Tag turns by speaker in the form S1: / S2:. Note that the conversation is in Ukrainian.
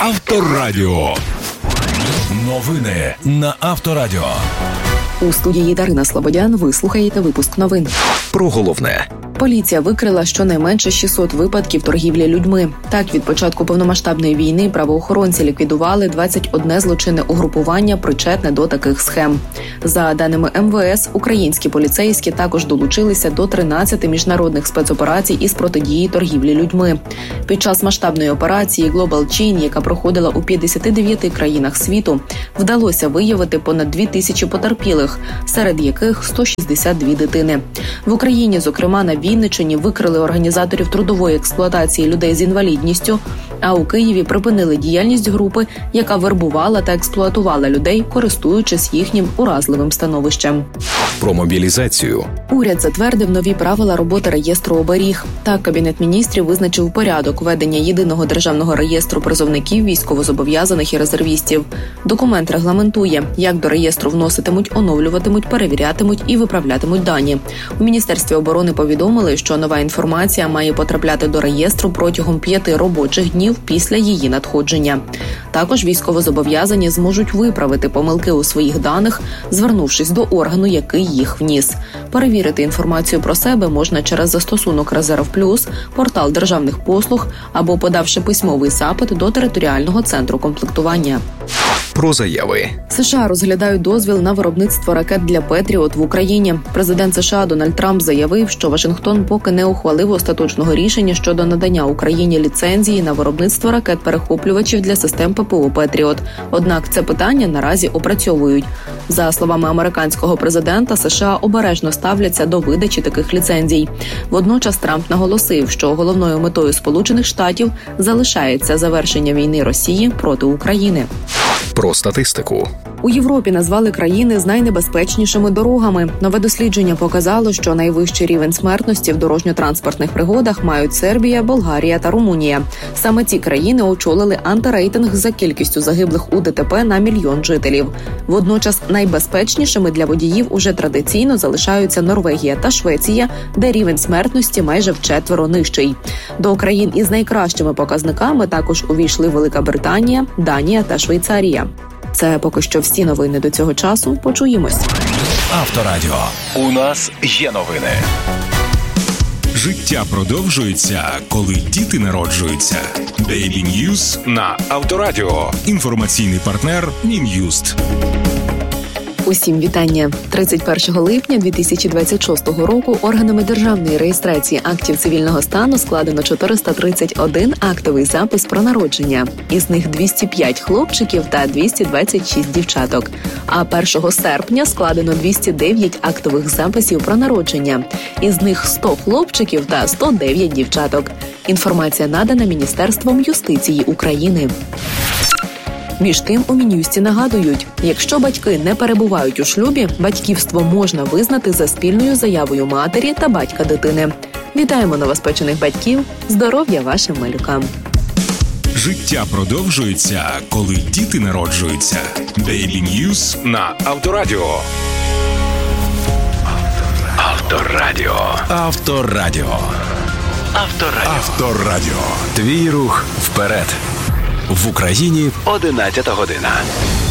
S1: Авторадіо. Новини на Авторадіо.
S2: У студії Дарина Слободян ви слухаєте випуск новин.
S1: Про головне.
S2: Поліція викрила щонайменше 600 випадків торгівлі людьми. Так, від початку повномасштабної війни правоохоронці ліквідували 21 злочинне угрупування, причетне до таких схем. За даними МВС, українські поліцейські також долучилися до 13 міжнародних спецоперацій із протидії торгівлі людьми. Під час масштабної операції Global Chain, яка проходила у 59 країнах світу, вдалося виявити понад 2000 потерпілих, серед яких 162 дитини. В Україні, зокрема, на Вінниччині викрили організаторів трудової експлуатації людей з інвалідністю, а у Києві припинили діяльність групи, яка вербувала та експлуатувала людей, користуючись їхнім уразливим становищем.
S1: Про мобілізацію.
S2: Уряд затвердив нові правила роботи реєстру оберіг. Так, Кабінет міністрів визначив порядок ведення єдиного державного реєстру призовників, військовозобов'язаних і резервістів. Документ регламентує, як до реєстру вноситимуть, оновлюватимуть, перевірятимуть і виправлятимуть дані. У Міністерстві оборони повідомили, що нова інформація має потрапляти до реєстру протягом 5 робочих днів після її надходження. Також військовозобов'язані зможуть виправити помилки у своїх даних, звернувшись до органу, який їх вніс. Перевірити інформацію про себе можна через застосунок «Резерв Плюс», портал державних послуг або подавши письмовий запит до територіального центру комплектування.
S1: Про заяви.
S2: США розглядають дозвіл на виробництво ракет для «Петріот» в Україні. Президент США Дональд Трамп заявив, що Вашингтон поки не ухвалив остаточного рішення щодо надання Україні ліцензії на виробництво ракет-перехоплювачів для систем ППО «Петріот». Однак це питання наразі опрацьовують. За словами американського президента, США обережно ставляться до видачі таких ліцензій. Водночас Трамп наголосив, що головною метою Сполучених Штатів залишається завершення війни Росії проти України.
S1: Про статистику.
S2: У Європі назвали країни з найнебезпечнішими дорогами. Нове дослідження показало, що найвищий рівень смертності в дорожньо-транспортних пригодах мають Сербія, Болгарія та Румунія. Саме ці країни очолили антирейтинг за кількістю загиблих у ДТП на мільйон жителів. Водночас найбезпечнішими для водіїв уже традиційно залишаються Норвегія та Швеція, де рівень смертності майже вчетверо нижчий. До країн із найкращими показниками також увійшли Велика Британія, Данія та Швейцарія. Це поки що всі новини до цього часу. Почуємось.
S1: Авторадіо. У нас є новини. Життя продовжується, коли діти народжуються. Baby News на Авторадіо. Інформаційний партнер Мін'юст.
S2: Усім вітання. 31 липня 2026 року органами державної реєстрації актів цивільного стану складено 431 актовий запис про народження. Із них 205 хлопчиків та 226 дівчаток. А 1 серпня складено 209 актових записів про народження. Із них 100 хлопчиків та 109 дівчаток. Інформація надана Міністерством юстиції України. Між тим, у Мін'юсті нагадують, якщо батьки не перебувають у шлюбі, батьківство можна визнати за спільною заявою матері та батька дитини. Вітаємо новоспечених батьків, здоров'я вашим малюкам.
S1: Життя продовжується, коли діти народжуються. Baby News на Авторадіо. Авторадіо. Авторадіо. Авторадіо. Авторадіо. Твій рух вперед. В Україні 11 година.